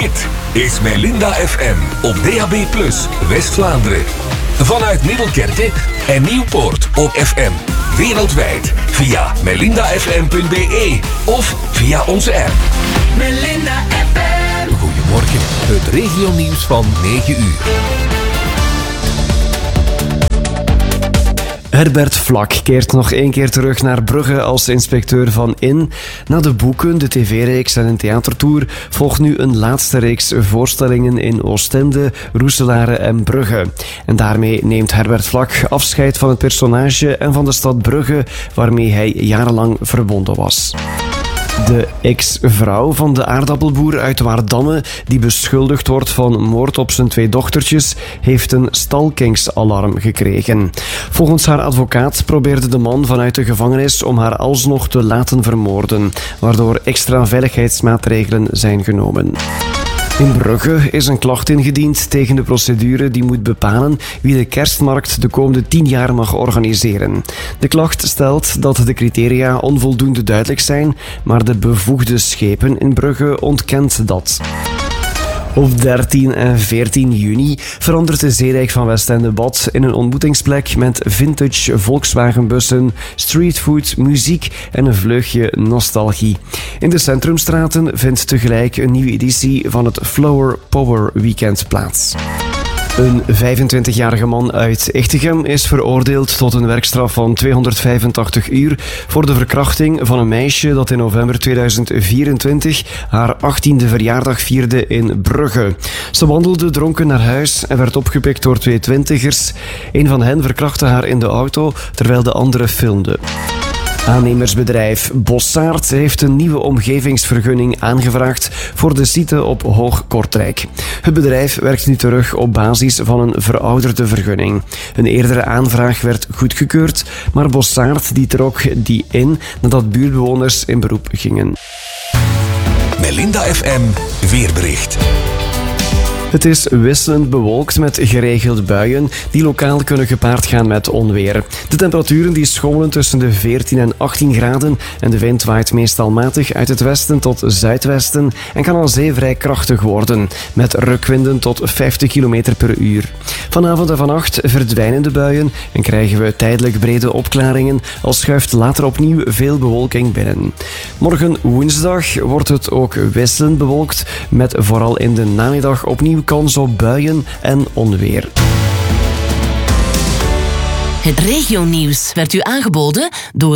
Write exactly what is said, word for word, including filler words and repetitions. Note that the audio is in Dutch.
Dit is Melinda F M op D A B plus, West-Vlaanderen. Vanuit Middelkerke en Nieuwpoort op F M. Wereldwijd via melinda f m punt b e of via onze app. Melinda F M. Goedemorgen, het regionieuws van negen uur. Herbert Vlak keert nog één keer terug naar Brugge als inspecteur van In. Na de boeken, de tv-reeks en een theatertour volgt nu een laatste reeks voorstellingen in Oostende, Roeselare en Brugge. En daarmee neemt Herbert Vlak afscheid van het personage en van de stad Brugge, waarmee hij jarenlang verbonden was. De ex-vrouw van de aardappelboer uit Waardamme, die beschuldigd wordt van moord op zijn twee dochtertjes, heeft een stalkingsalarm gekregen. Volgens haar advocaat probeerde de man vanuit de gevangenis om haar alsnog te laten vermoorden, waardoor extra veiligheidsmaatregelen zijn genomen. In Brugge is een klacht ingediend tegen de procedure die moet bepalen wie de kerstmarkt de komende tien jaar mag organiseren. De klacht stelt dat de criteria onvoldoende duidelijk zijn, maar de bevoegde schepen in Brugge ontkent dat. Op dertien en veertien juni verandert de Zeedijk van Westende-Bad in een ontmoetingsplek met vintage Volkswagenbussen, streetfood, muziek en een vleugje nostalgie. In de centrumstraten vindt tegelijk een nieuwe editie van het Flower Power Weekend plaats. Een vijfentwintigjarige man uit Echtegem is veroordeeld tot een werkstraf van tweehonderdvijfentachtig uur voor de verkrachting van een meisje dat in november tweeduizend vierentwintig haar achttiende verjaardag vierde in Brugge. Ze wandelde dronken naar huis en werd opgepikt door twee twintigers. Een van hen verkrachtte haar in de auto, terwijl de andere filmde. Aannemersbedrijf Bossard heeft een nieuwe omgevingsvergunning aangevraagd voor de site op Hoog Kortrijk. Het bedrijf werkt nu terug op basis van een verouderde vergunning. Een eerdere aanvraag werd goedgekeurd, maar Bossard die trok die in nadat buurtbewoners in beroep gingen. Melinda F M weerbericht. Het is wisselend bewolkt met geregeld buien die lokaal kunnen gepaard gaan met onweer. De temperaturen die schommelen tussen de veertien en achttien graden en de wind waait meestal matig uit het westen tot zuidwesten en kan aan zee vrij krachtig worden, met rukwinden tot vijftig kilometer per uur. Vanavond en vannacht verdwijnen de buien en krijgen we tijdelijk brede opklaringen, al schuift later opnieuw veel bewolking binnen. Morgen woensdag wordt het ook wisselend bewolkt, met vooral in de namiddag opnieuw kans op buien en onweer. Het regionieuws werd u aangeboden door